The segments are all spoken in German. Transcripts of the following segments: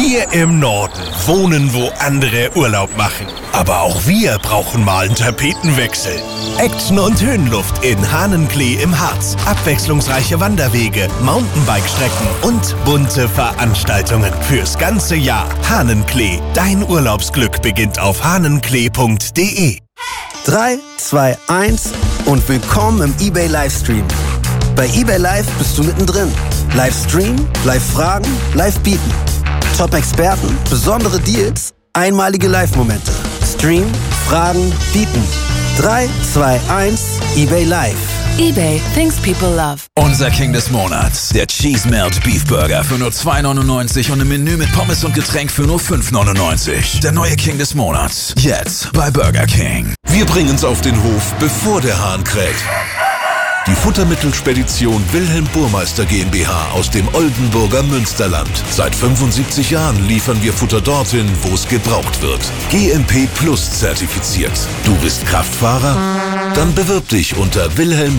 Wir im Norden wohnen, wo andere Urlaub machen. Aber auch wir brauchen mal einen Tapetenwechsel. Action und Höhenluft in Hahnenklee im Harz. Abwechslungsreiche Wanderwege, Mountainbike-Strecken und bunte Veranstaltungen fürs ganze Jahr. Hahnenklee. Dein Urlaubsglück beginnt auf hahnenklee.de. 3, 2, 1 und willkommen im eBay Livestream. Bei eBay Live bist du mittendrin. Livestream, Live-Fragen, Live-Bieten. Top-Experten, besondere Deals, einmalige Live-Momente. Stream, Fragen, Bieten. 3, 2, 1, eBay Live. eBay, things people love. Unser King des Monats, der Cheese Melt Beef Burger für nur $2,99 und ein Menü mit Pommes und Getränk für nur $5,99. Der neue King des Monats, jetzt bei Burger King. Wir bringen's auf den Hof, bevor der Hahn kräht. Die Futtermittelspedition Wilhelm Burmeister GmbH aus dem Oldenburger Münsterland. Seit 75 Jahren liefern wir Futter dorthin, wo es gebraucht wird. GMP Plus zertifiziert. Du bist Kraftfahrer? Dann bewirb dich unter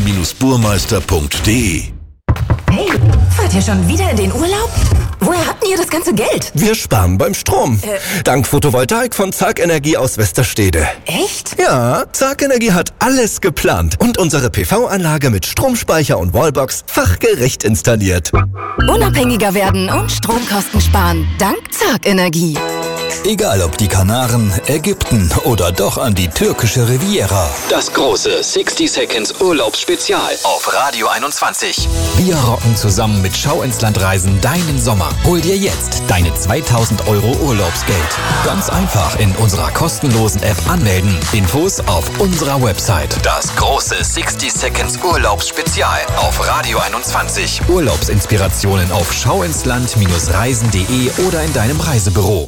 wilhelm-burmeister.de. Hey, fahrt ihr schon wieder in den Urlaub? Woher habt ihr das ganze Geld? Wir sparen beim Strom. Dank Photovoltaik von Zark Energie aus Westerstede. Echt? Ja, Zark Energie hat alles geplant und unsere PV-Anlage mit Stromspeicher und Wallbox fachgerecht installiert. Unabhängiger werden und Stromkosten sparen. Dank Zark Energie. Egal ob die Kanaren, Ägypten oder doch an die türkische Riviera. Das große 60 Seconds Urlaubsspezial auf Radio 21. Wir rocken zusammen mit Schau ins Land Reisen deinen Sommer. Hol dir jetzt deine 2.000 € Urlaubsgeld. Ganz einfach in unserer kostenlosen App anmelden. Infos auf unserer Website. Das große 60 Seconds Urlaubsspezial auf Radio 21. Urlaubsinspirationen auf schauinsland-reisen.de oder in deinem Reisebüro.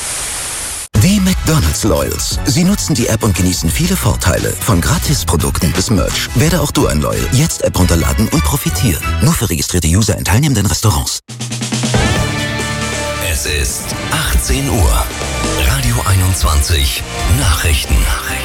Die McDonald's Loyals. Sie nutzen die App und genießen viele Vorteile. Von Gratisprodukten bis Merch. Werde auch du ein Loyal. Jetzt App runterladen und profitieren. Nur für registrierte User in teilnehmenden Restaurants. Es ist 18 Uhr. Radio 21. Nachrichten.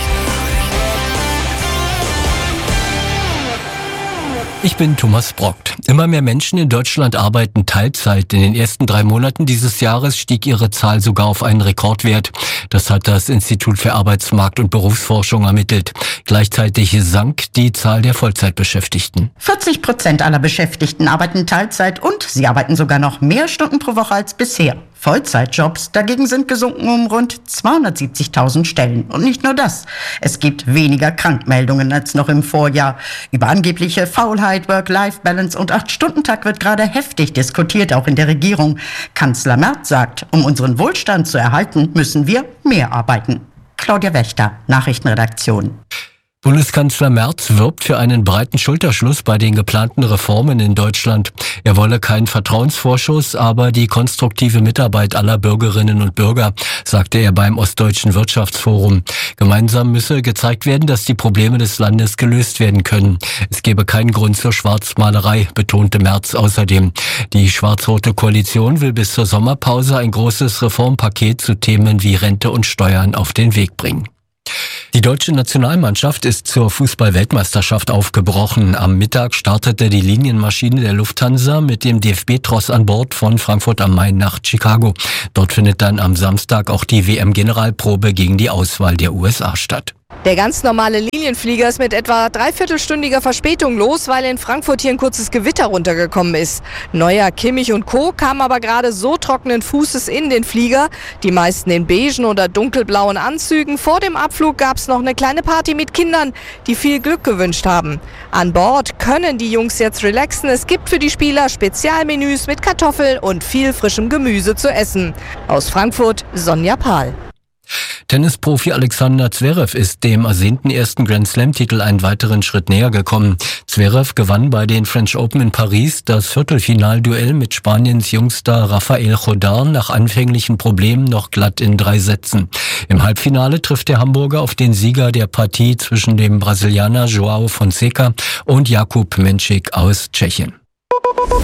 Ich bin Thomas Brockt. Immer mehr Menschen in Deutschland arbeiten Teilzeit. In den ersten 3 Monaten dieses Jahres stieg ihre Zahl sogar auf einen Rekordwert. Das hat das Institut für Arbeitsmarkt- und Berufsforschung ermittelt. Gleichzeitig sank die Zahl der Vollzeitbeschäftigten. 40% aller Beschäftigten arbeiten Teilzeit und sie arbeiten sogar noch mehr Stunden pro Woche als bisher. Vollzeitjobs dagegen sind gesunken um rund 270.000 Stellen. Und nicht nur das. Es gibt weniger Krankmeldungen als noch im Vorjahr. Über angebliche Faulheit, Work-Life-Balance und 8-Stunden-Tag wird gerade heftig diskutiert, auch in der Regierung. Kanzler Merz sagt, um unseren Wohlstand zu erhalten, müssen wir mehr arbeiten. Claudia Wächter, Nachrichtenredaktion. Bundeskanzler Merz wirbt für einen breiten Schulterschluss bei den geplanten Reformen in Deutschland. Er wolle keinen Vertrauensvorschuss, aber die konstruktive Mitarbeit aller Bürgerinnen und Bürger, sagte er beim Ostdeutschen Wirtschaftsforum. Gemeinsam müsse gezeigt werden, dass die Probleme des Landes gelöst werden können. Es gebe keinen Grund zur Schwarzmalerei, betonte Merz außerdem. Die schwarz-rote Koalition will bis zur Sommerpause ein großes Reformpaket zu Themen wie Rente und Steuern auf den Weg bringen. Die deutsche Nationalmannschaft ist zur Fußball-Weltmeisterschaft aufgebrochen. Am Mittag startete die Linienmaschine der Lufthansa mit dem DFB-Tross an Bord von Frankfurt am Main nach Chicago. Dort findet dann am Samstag auch die WM-Generalprobe gegen die Auswahl der USA statt. Der ganz normale Linienflieger ist mit etwa 3/4-stündiger Verspätung los, weil in Frankfurt hier ein kurzes Gewitter runtergekommen ist. Neuer, Kimmich und Co. kamen aber gerade so trockenen Fußes in den Flieger. Die meisten in beigen oder dunkelblauen Anzügen. Vor dem Abflug gab es noch eine kleine Party mit Kindern, die viel Glück gewünscht haben. An Bord können die Jungs jetzt relaxen. Es gibt für die Spieler Spezialmenüs mit Kartoffel und viel frischem Gemüse zu essen. Aus Frankfurt, Sonja Pahl. Tennisprofi Alexander Zverev ist dem ersehnten ersten Grand-Slam-Titel einen weiteren Schritt näher gekommen. Zverev gewann bei den French Open in Paris das Viertelfinalduell mit Spaniens Jungstar Rafael Nadal nach anfänglichen Problemen noch glatt in 3 Sätzen. Im Halbfinale trifft der Hamburger auf den Sieger der Partie zwischen dem Brasilianer João Fonseca und Jakub Mensik aus Tschechien.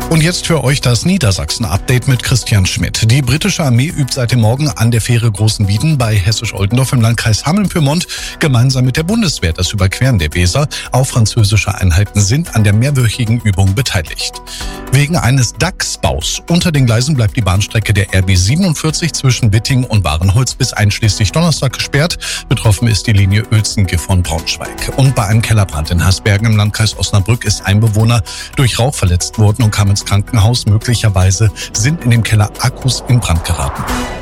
Und jetzt für euch das Niedersachsen-Update mit Christian Schmidt. Die britische Armee übt seit dem Morgen an der Fähre Großen Wieden bei Hessisch-Oldendorf im Landkreis Hameln-Pyrmont gemeinsam mit der Bundeswehr das Überqueren der Weser. Auch französische Einheiten sind an der mehrwöchigen Übung beteiligt. Wegen eines Dachsbaus unter den Gleisen bleibt die Bahnstrecke der RB 47 zwischen Witting und Warenholz bis einschließlich Donnerstag gesperrt. Betroffen ist die Linie Uelzen-Gifhorn-Braunschweig. Und bei einem Kellerbrand in Hasbergen im Landkreis Osnabrück ist ein Bewohner durch Rauch verletzt worden und kam ins Krankenhaus. Möglicherweise sind in dem Keller Akkus in Brand geraten.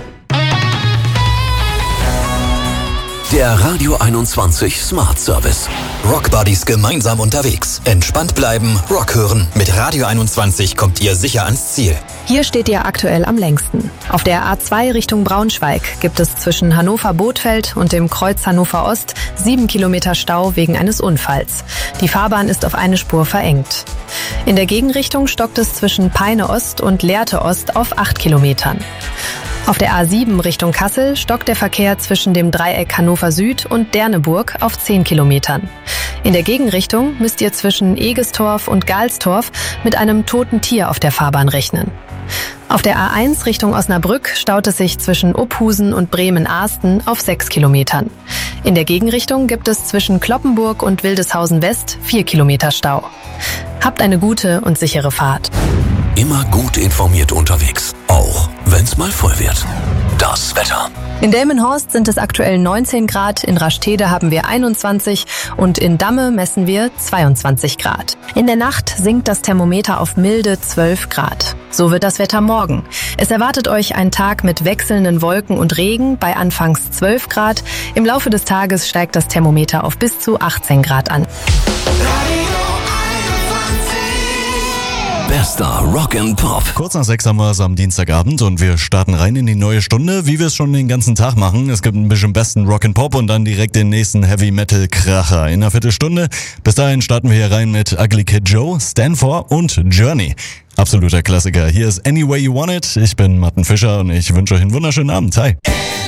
Der Radio 21 Smart Service. Rockbuddies gemeinsam unterwegs. Entspannt bleiben, Rock hören. Mit Radio 21 kommt ihr sicher ans Ziel. Hier steht ihr aktuell am längsten. Auf der A2 Richtung Braunschweig gibt es zwischen Hannover-Bothfeld und dem Kreuz Hannover Ost 7 Kilometer Stau wegen eines Unfalls. Die Fahrbahn ist auf eine Spur verengt. In der Gegenrichtung stockt es zwischen Peine Ost und Lehrte Ost auf 8 Kilometern. Auf der A7 Richtung Kassel stockt der Verkehr zwischen dem Dreieck Hannover Süd und Derneburg auf 10 Kilometern. In der Gegenrichtung müsst ihr zwischen Egestorf und Galstorf mit einem toten Tier auf der Fahrbahn rechnen. Auf der A1 Richtung Osnabrück staut es sich zwischen Uphusen und Bremen-Ahsten auf 6 Kilometern. In der Gegenrichtung gibt es zwischen Kloppenburg und Wildeshausen West 4 Kilometer Stau. Habt eine gute und sichere Fahrt. Immer gut informiert unterwegs, auch wenn's mal voll wird. Das Wetter. In Delmenhorst sind es aktuell 19 Grad, in Rastede haben wir 21 und in Damme messen wir 22 Grad. In der Nacht sinkt das Thermometer auf milde 12 Grad. So wird das Wetter morgen. Es erwartet euch ein Tag mit wechselnden Wolken und Regen bei anfangs 12 Grad. Im Laufe des Tages steigt das Thermometer auf bis zu 18 Grad an. Bester Rock and Pop. Kurz nach 6 haben wir es am Dienstagabend und wir starten rein in die neue Stunde, wie wir es schon den ganzen Tag machen. Es gibt ein bisschen besten Rock and Pop und dann direkt den nächsten Heavy Metal Kracher in einer Viertelstunde. Bis dahin starten wir hier rein mit Ugly Kid Joe, Stand For und Journey. Absoluter Klassiker. Hier ist Any Way You Want It. Ich bin Martin Fischer und ich wünsche euch einen wunderschönen Abend. Hi.